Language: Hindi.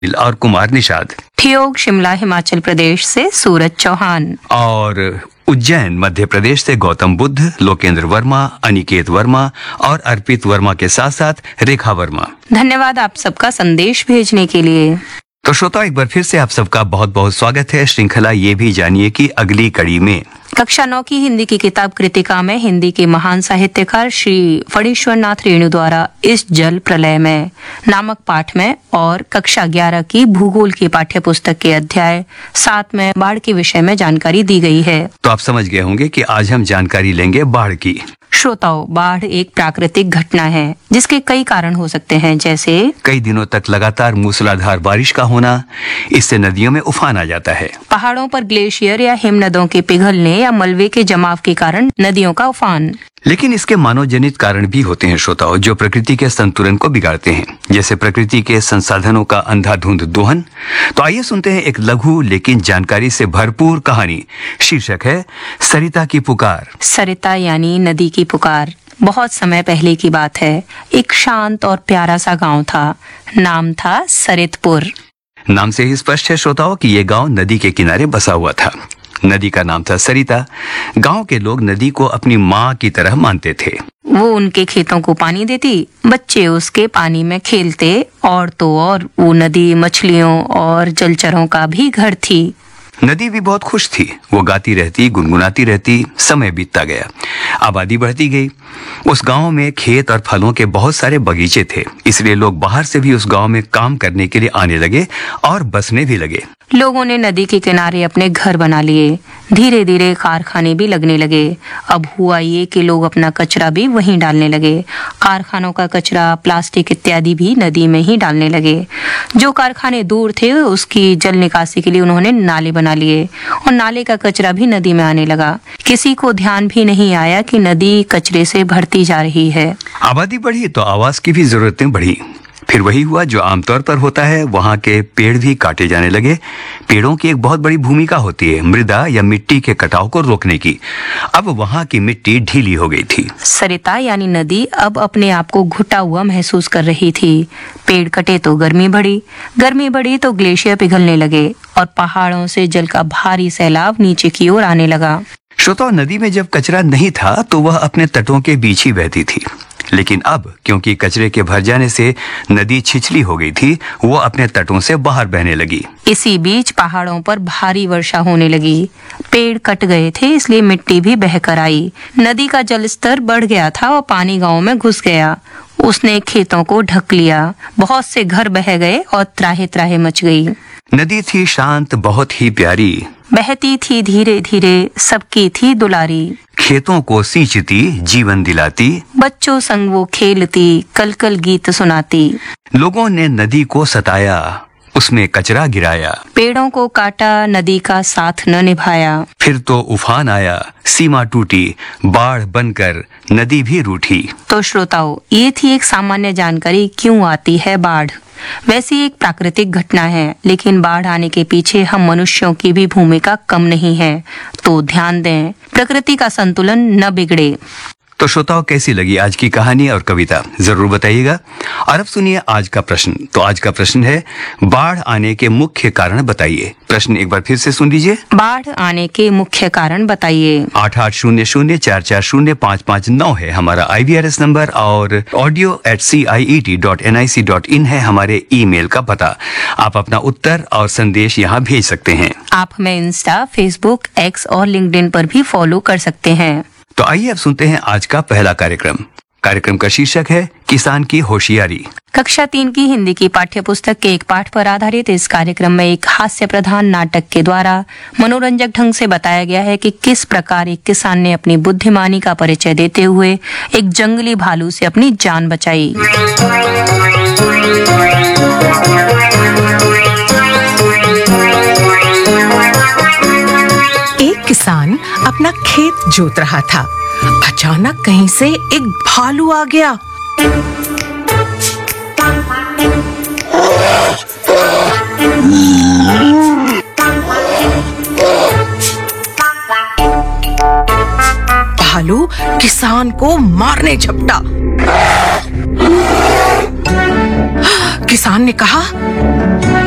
और कुमार निषाद। ठियोग शिमला हिमाचल प्रदेश से सूरज चौहान। और उज्जैन मध्य प्रदेश से गौतम बुद्ध, लोकेंद्र वर्मा, अनिकेत वर्मा और अर्पित वर्मा के साथ साथ रेखा वर्मा। धन्यवाद आप सबका संदेश भेजने के लिए। तो श्रोता, एक बार फिर से आप सबका बहुत बहुत स्वागत है। श्रृंखला ये भी जानिए कि अगली कड़ी में कक्षा 9 की हिंदी की किताब कृतिका में हिंदी के महान साहित्यकार श्री फणीश्वर नाथ रेणु द्वारा इस जल प्रलय में नामक पाठ में और कक्षा 11 की भूगोल की पाठ्य पुस्तक के अध्याय 7 में बाढ़ के विषय में जानकारी दी गई है। तो आप समझ गए होंगे कि आज हम जानकारी लेंगे बाढ़ की। श्रोताओं, बाढ़ एक प्राकृतिक घटना है जिसके कई कारण हो सकते हैं, जैसे कई दिनों तक लगातार मूसलाधार बारिश का होना, इससे नदियों में उफान आ जाता है। पहाड़ों पर ग्लेशियर या हिमनदों के पिघलने या मलबे के जमाव के कारण नदियों का उफान। लेकिन इसके मानव जनित कारण भी होते हैं श्रोताओं, जो प्रकृति के संतुलन को बिगाड़ते हैं, जैसे प्रकृति के संसाधनों का अंधाधुंध दोहन। तो आइए सुनते हैं एक लघु लेकिन जानकारी से भरपूर कहानी। शीर्षक है सरिता की पुकार। सरिता यानी नदी की पुकार। बहुत समय पहले की बात है। एक शांत और प्यारा सा गांव था। नाम था सरितपुर। नाम से ही स्पष्ट है श्रोताओं कि ये गांव नदी के किनारे बसा हुआ था। नदी का नाम था सरिता। गांव के लोग नदी को अपनी माँ की तरह मानते थे। वो उनके खेतों को पानी देती, बच्चे उसके पानी में खेलते, और तो और वो नदी मछलियों और जलचरों का भी घर थी। नदी भी बहुत खुश थी। वो गाती रहती, गुनगुनाती रहती। समय बीतता गया, आबादी बढ़ती गई। उस गांव में खेत और फलों के बहुत सारे बगीचे थे, इसलिए लोग बाहर से भी उस गांव में काम करने के लिए आने लगे और बसने भी लगे। लोगों ने नदी के किनारे अपने घर बना लिए। धीरे धीरे कारखाने भी लगने लगे। अब हुआ ये कि लोग अपना कचरा भी वहीं डालने लगे। कारखानों का कचरा, प्लास्टिक इत्यादि भी नदी में ही डालने लगे। जो कारखाने दूर थे उसकी जल निकासी के लिए उन्होंने नाले बना लिए और नाले का कचरा भी नदी में आने लगा। किसी को ध्यान भी नहीं आया कि नदी कचरे से भरती जा रही है। आबादी बढ़ी तो आवास की भी जरूरतें बढ़ी। फिर वही हुआ जो आमतौर पर होता है, वहाँ के पेड़ भी काटे जाने लगे। पेड़ों की एक बहुत बड़ी भूमिका होती है मृदा या मिट्टी के कटाव को रोकने की। अब वहाँ की मिट्टी ढीली हो गई थी। सरिता यानी नदी अब अपने आप को घुटा हुआ महसूस कर रही थी। पेड़ कटे तो गर्मी बढ़ी तो ग्लेशियर पिघलने लगे और पहाड़ों से जल का भारी सैलाब नीचे की ओर आने लगा। श्रोताओं, नदी में जब कचरा नहीं था तो वह अपने तटों के बीच ही बहती थी, लेकिन अब क्योंकि कचरे के भर जाने से नदी छिछली हो गई थी, वो अपने तटों से बाहर बहने लगी। इसी बीच पहाड़ों पर भारी वर्षा होने लगी। पेड़ कट गए थे, इसलिए मिट्टी भी बहकर आई। नदी का जल स्तर बढ़ गया था और पानी गांव में घुस गया। उसने खेतों को ढक लिया। बहुत से घर बह गए और त्राहे त्राहे मच गई। नदी थी शांत, बहुत ही प्यारी। बहती थी धीरे धीरे, सबकी थी दुलारी। खेतों को सींचती, जीवन दिलाती। बच्चों संग वो खेलती, कल कल गीत सुनाती। लोगों ने नदी को सताया, उसमें कचरा गिराया। पेड़ों को काटा, नदी का साथ न निभाया। फिर तो उफान आया, सीमा टूटी, बाढ़ बनकर नदी भी रूठी। तो श्रोताओं, ये थी एक सामान्य जानकारी क्यों आती है बाढ़। वैसी एक प्राकृतिक घटना है, लेकिन बाढ़ आने के पीछे हम मनुष्यों की भी भूमिका कम नहीं है। तो ध्यान दें, प्रकृति का संतुलन न बिगड़े। तो श्रोताओं, कैसी लगी आज की कहानी और कविता, जरूर बताइएगा। और अब सुनिए आज का प्रश्न। तो आज का प्रश्न है, बाढ़ आने के मुख्य कारण बताइए। प्रश्न एक बार फिर से सुन लीजिए। बाढ़ आने के मुख्य कारण बताइए। 8800444559 है हमारा IVRS नंबर और audio@ciet.nic.in है हमारे ईमेल का पता। आप अपना उत्तर और संदेश यहाँ भेज सकते हैं। आप हमें इंस्टा, फेसबुक, एक्स और लिंक्डइन पर भी फॉलो कर सकते हैं। तो आइए अब सुनते हैं आज का पहला कार्यक्रम। कार्यक्रम का शीर्षक है किसान की होशियारी। कक्षा 3 की हिंदी की पाठ्य पुस्तक के एक पाठ पर आधारित इस कार्यक्रम में एक हास्य प्रधान नाटक के द्वारा मनोरंजक ढंग से बताया गया है कि किस प्रकार एक किसान ने अपनी बुद्धिमानी का परिचय देते हुए एक जंगली भालू से अपनी जान बचाई। एक किसान अपना खेत जोत रहा था। अचानक कहीं से एक भालू आ गया। भालू किसान को मारने झपटा। किसान ने कहा,